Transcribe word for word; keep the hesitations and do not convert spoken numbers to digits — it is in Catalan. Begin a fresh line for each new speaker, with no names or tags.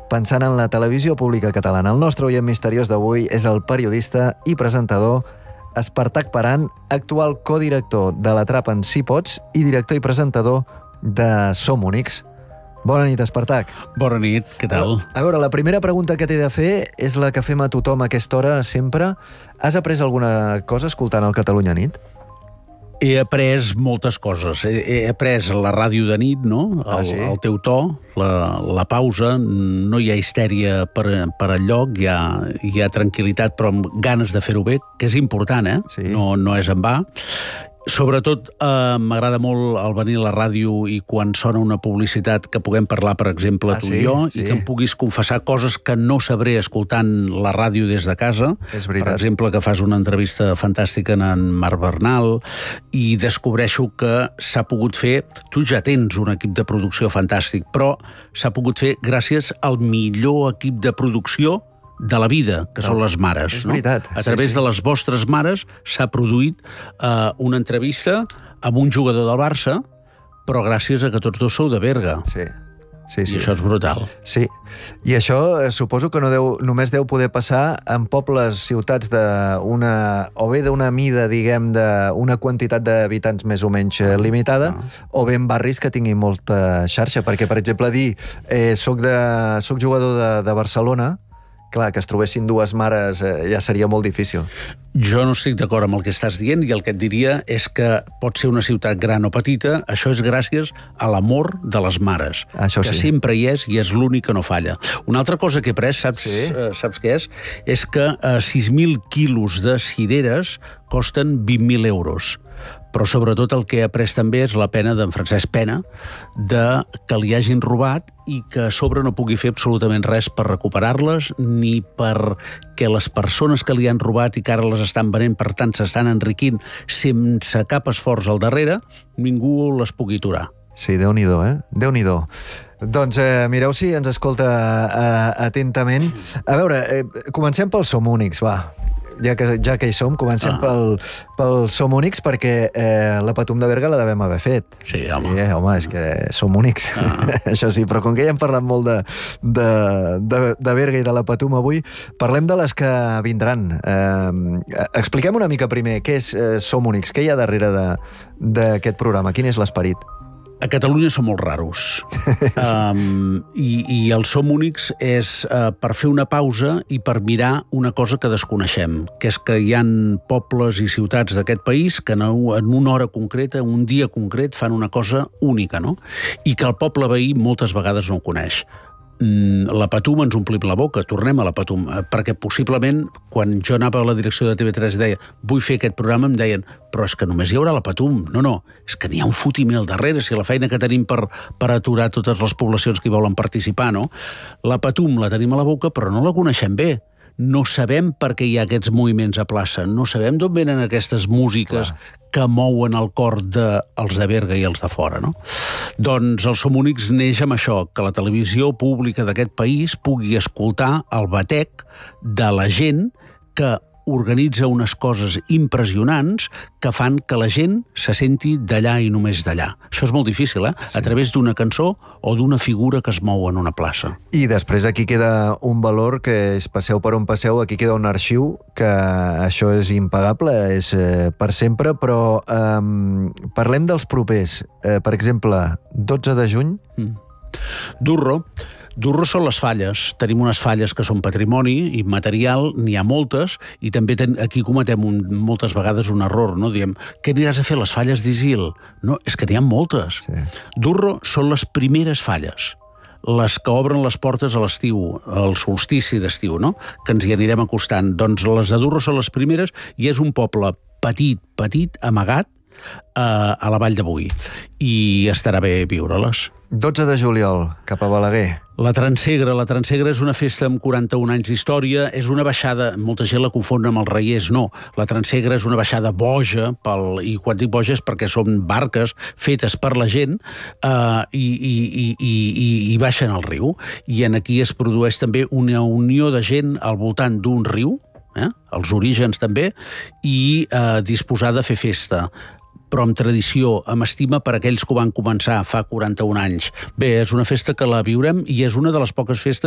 pensant en la televisió pública catalana. El nostre oient misteriós d'avui és el periodista i presentador Espartac Paran, actual codirector de l'Atrapa'n Si Pots i director i presentador de Som Únics. Bona nit, Espartac.
Bona nit, què tal?
A veure, la primera pregunta que t'he de fer és la que fem a tothom a aquesta hora sempre. Has après alguna cosa escoltant el Catalunya Nit?
He après moltes coses. He, he après la ràdio de nit, no? El,
Ah, sí?
el teu to, la, la pausa, no hi ha histèria per, per enlloc, hi ha, hi ha tranquil·litat, però amb ganes de fer-ho bé, que és important, eh?
Sí.
No, no és en va. Sobretot eh, m'agrada molt el venir a la ràdio i quan sona una publicitat que puguem parlar, per exemple,
Ah,
tu
sí?
i jo,
Sí.
i que em puguis confessar coses que no sabré escoltant la ràdio des de casa.
És veritat.
Per exemple, que fas una entrevista fantàstica en Marc Bernal i descobreixo que s'ha pogut fer... Tu ja tens un equip de producció fantàstic, però s'ha pogut fer gràcies al millor equip de producció de la vida, que
No,
són les mares.
és
no?
veritat,
A
sí,
través
sí.
de les vostres mares s'ha produït eh, una entrevista amb un jugador del Barça, però gràcies a que tots dos sou de Berga.
Sí, sí, sí.
I això és brutal.
Sí, i això eh, suposo que no deu, només deu poder passar en pobles, ciutats d'una... o bé d'una mida, diguem, d'una quantitat d'habitants més o menys eh, limitada, o bé en barris que tinguin molta xarxa, perquè, per exemple, dir eh, soc, de, soc jugador de, de Barcelona, clar, que es trobessin dues mares eh, ja seria molt difícil.
Jo no estic d'acord amb el que estàs dient i el que et diria és que pot ser una ciutat gran o petita, això és gràcies a l'amor de les mares,
Això
que
sí.
sempre hi és i és l'únic que no falla. Una altra cosa que he pres, saps,
Sí?
eh, saps què és? És que eh, sis mil quilos de cireres costen vint mil euros. Però sobretot el que he après també és la pena d'en Francesc Pena de que li hagin robat i que a sobre no pugui fer absolutament res per recuperar-les ni perquè les persones que li han robat i que ara les estan venent, per tant s'estan enriquint sense cap esforç al darrere, ningú les pugui aturar.
Sí, Déu-n'hi-do, eh? Déu-n'hi-do. Doncs eh, mireu si ens escolta eh, atentament. A veure, eh, comencem pel Som Únics, va. Ja que, ja que hi som, comencem
Ah.
pel, pel Som Únics, perquè eh, la Patum de Berga la devem haver fet.
Sí, home.
Sí, eh, home, és que som únics,
Ah.
això sí, però com que ja hem parlat molt de, de, de, de Berga i de la Patum avui, parlem de les que vindran. Eh, expliquem una mica primer què és eh, Som Únics, què hi ha darrere de- d'aquest programa, quin és l'esperit?
A Catalunya som molt raros. um, i, I el Som Únics és uh, per fer una pausa i per mirar una cosa que desconeixem, que és que hi han pobles i ciutats d'aquest país que en, en una hora concreta, un dia concret, fan una cosa única, no? I que el poble veí moltes vegades no ho coneix. La Patum ens omplim la boca, tornem a la Patum, perquè possiblement quan jo anava a la direcció de T V tres i deia vull fer aquest programa, em deien però és que només hi haurà la Patum. No, no, és que n'hi ha un fotimer al darrere, si la feina que tenim per, per aturar totes les poblacions que hi volen participar, no? La Patum la tenim a la boca però no la coneixem bé. No sabem per què hi ha aquests moviments a plaça, no sabem d'on venen aquestes músiques Clar. que mouen el cor dels de, de Berga i els de fora, no? Doncs el Som Únics neix amb això, que la televisió pública d'aquest país pugui escoltar el batec de la gent que organitza unes coses impressionants que fan que la gent se senti d'allà i només d'allà. Això és molt difícil, eh? Sí. A través d'una cançó o d'una figura que es mou en una plaça.
I després aquí queda un valor que és passeu per on passeu, aquí queda un arxiu que això és impagable, és eh, per sempre, però eh, parlem dels propers. Eh, per exemple, dotze de juny.
Mm. Durro. Durro són les falles. Tenim unes falles que són patrimoni immaterial, n'hi ha moltes, i també ten, aquí cometem un, moltes vegades un error, no? Diem, què aniràs a fer, les falles d'Isil? No, és que n'hi ha moltes.
Sí.
Durro són les primeres falles, les que obren les portes a l'estiu, al solstici d'estiu, no? Que ens hi anirem acostant. Doncs les de Durro són les primeres i és un poble petit, petit, amagat, a la Vall de Boí, i estarà bé viure-les.
dotze de juliol, cap a Balaguer.
La Transegra. La Transegra és una festa amb quaranta-un anys d'història, és una baixada, molta gent la confon amb els Reiers, no. La Transegra és una baixada boja, pel, i quan dic boja és perquè són barques fetes per la gent eh, i, i, i, i, i baixen al riu. I en aquí es produeix també una unió de gent al voltant d'un riu, eh, els orígens també, i eh, disposar de fer festa. però amb tradició, amb estima per aquells que ho van començar fa quaranta-un anys. Bé, és una festa que la viurem i és una de les poques festes